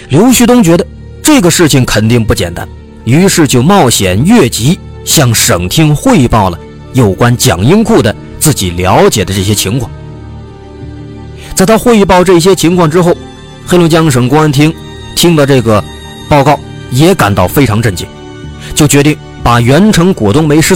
刘旭东觉得这个事情肯定不简单，于是就冒险越级向省厅汇报了有关蒋英库的自己了解的这些情况。在他汇报这些情况之后，黑龙江省公安厅听了这个报告也感到非常震惊，就决定把原城果冻煤失